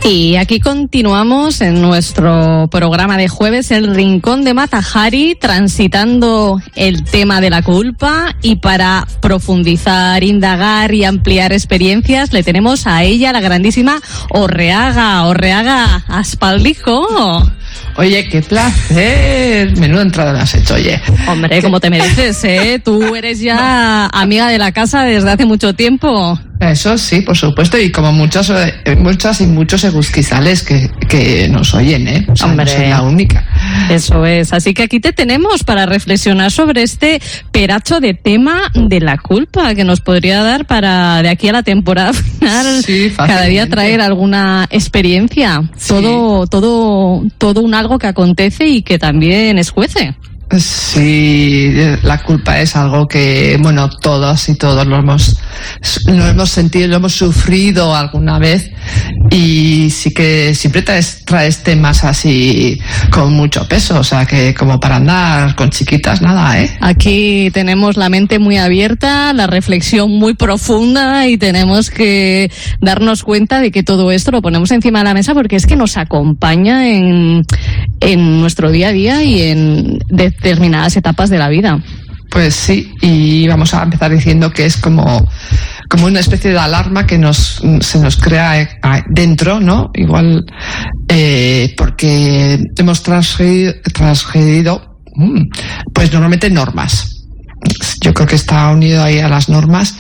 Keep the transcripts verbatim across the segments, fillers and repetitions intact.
Y aquí continuamos en nuestro programa de jueves, El Rincón de Mata Hari, transitando el tema de la culpa, y para profundizar, indagar y ampliar experiencias le tenemos a ella, la grandísima Orreaga. Orreaga Aspaldijo. Oye, qué placer. Menuda entrada me has hecho, oye. Hombre, como te mereces, ¿eh? Tú eres ya amiga de la casa desde hace mucho tiempo. Eso sí, por supuesto, y como muchas, muchas y muchos egusquizales que, que nos oyen, ¿eh? O sea, Hombre, no soy la única. Eso es, así que aquí te tenemos para reflexionar sobre este peracho de tema de la culpa que nos podría dar para de aquí a la temporada final, sí, cada día traer alguna experiencia, sí. todo, todo, todo un algo que acontece y que también escuece. Sí, la culpa es algo que, bueno, todos y todos lo hemos, lo hemos sentido, lo hemos sufrido alguna vez, y sí que siempre traes, traes temas así con mucho peso, o sea que como para andar con chiquitas, nada, ¿eh? Aquí tenemos la mente muy abierta, la reflexión muy profunda, y tenemos que darnos cuenta de que todo esto lo ponemos encima de la mesa porque es que nos acompaña en, en nuestro día a día y en determinadas etapas de la vida. Pues sí, y vamos a empezar diciendo que es como, como una especie de alarma que nos se nos crea dentro, ¿no? Igual eh, porque hemos transgredido, transgredido pues normalmente normas. Yo creo que está unido ahí a las normas.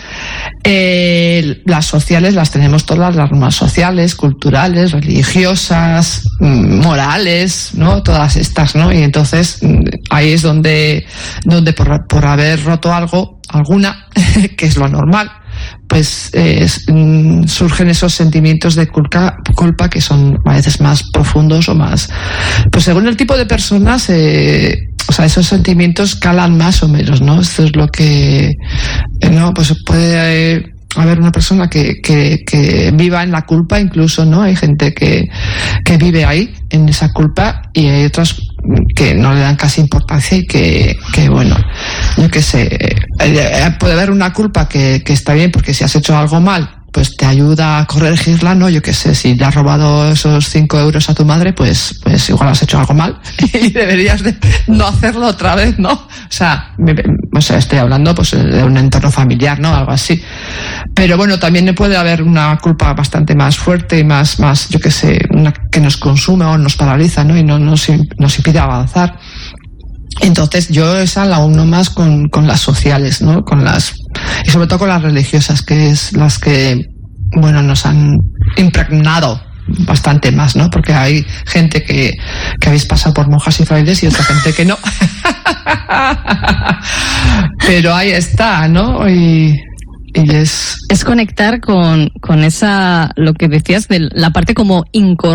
Eh, las sociales las tenemos todas, las normas sociales, culturales, religiosas, morales, ¿no? Todas estas, ¿no? Y entonces ahí es donde, donde por, por haber roto algo, alguna, que es lo normal, pues eh, surgen esos sentimientos de culpa, culpa que son a veces más profundos o más, pues según el tipo de personas, eh, o sea, esos sentimientos calan más o menos, ¿no? Esto es lo que, no, pues puede eh, haber una persona que, que, que viva en la culpa, incluso, ¿no? Hay gente que, que vive ahí, en esa culpa, y hay otras que no le dan casi importancia y que, que bueno, yo qué sé, eh, puede haber una culpa que, que está bien porque si has hecho algo mal, pues te ayuda a corregirla, ¿no? Yo qué sé, si le has robado esos cinco euros a tu madre, pues, pues igual has hecho algo mal y deberías de no hacerlo otra vez, ¿no? O sea, me, o sea, estoy hablando pues de un entorno familiar, ¿no? Algo así. Pero bueno, también puede haber una culpa bastante más fuerte y más, más, yo qué sé, una que nos consume o nos paraliza, ¿no? Y no nos, nos impide avanzar. Entonces yo esa la uno más con, con las sociales, ¿no? Con las, y sobre todo con las religiosas, que es las que, bueno, nos han impregnado bastante más, ¿no? Porque hay gente que, que habéis pasado por monjas y frailes y otra gente que no. Pero ahí está, ¿no? Y, y es... Es conectar con, con esa, lo que decías de la parte como incorrecta